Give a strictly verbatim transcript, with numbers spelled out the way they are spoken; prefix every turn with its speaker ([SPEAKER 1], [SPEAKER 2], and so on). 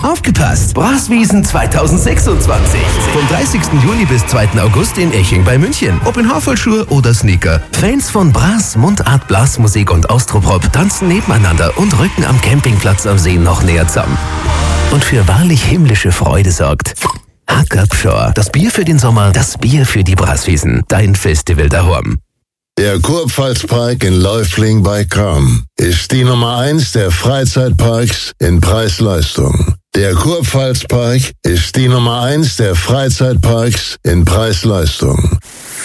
[SPEAKER 1] Aufgepasst! Braswiesen zweitausendsechsundzwanzig. Vom dreißigsten Juli bis zweiten August in Eching bei München. Ob in Haferlschuhe oder Sneaker. Fans von Bras, Mundart, Blasmusik und Austropop tanzen nebeneinander und rücken am Campingplatz am See noch näher zusammen. Und für wahrlich himmlische Freude sorgt Hackabschor. Das Bier für den Sommer, das Bier für die Braswiesen. Dein Festival daheim.
[SPEAKER 2] Der Kurpfalzpark in Läufling bei Cham ist die Nummer eins der Freizeitparks in Preis-Leistung. Der Kurpfalzpark ist die Nummer eins der Freizeitparks in Preis-Leistung.